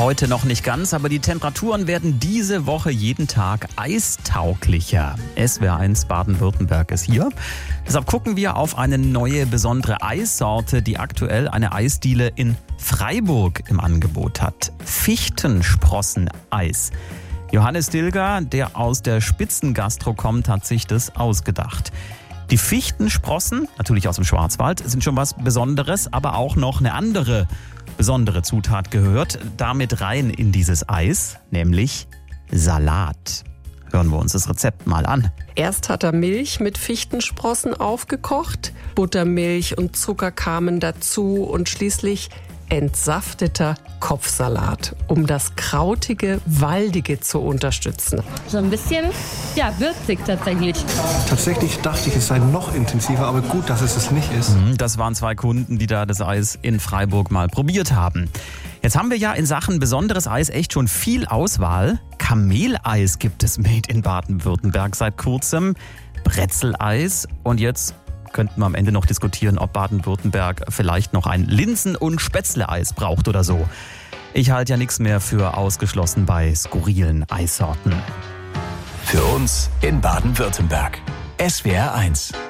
Heute noch nicht ganz, aber die Temperaturen werden diese Woche jeden Tag eistauglicher. SWR 1 Baden-Württemberg ist hier. Deshalb gucken wir auf eine neue besondere Eissorte, die aktuell eine Eisdiele in Freiburg im Angebot hat. Fichtensprossen-Eis. Johannes Dilger, der aus der Spitzengastro kommt, hat sich das ausgedacht. Die Fichtensprossen, natürlich aus dem Schwarzwald, sind schon was Besonderes, aber auch noch eine andere besondere Zutat gehört damit rein in dieses Eis, nämlich Salat. Hören wir uns das Rezept mal an. Erst hat er Milch mit Fichtensprossen aufgekocht, Buttermilch und Zucker kamen dazu und schließlich entsafteter Kopfsalat, um das krautige, waldige zu unterstützen. So ein bisschen, würzig tatsächlich. Tatsächlich dachte ich, es sei noch intensiver, aber gut, dass es nicht ist. Das waren 2 Kunden, die da das Eis in Freiburg mal probiert haben. Jetzt haben wir ja in Sachen besonderes Eis echt schon viel Auswahl. Kameleis gibt es made in Baden-Württemberg seit kurzem, Bretzeleis und jetzt könnten wir am Ende noch diskutieren, ob Baden-Württemberg vielleicht noch ein Linsen- und Spätzle-Eis braucht oder so. Ich halte ja nichts mehr für ausgeschlossen bei skurrilen Eissorten. Für uns in Baden-Württemberg. SWR 1.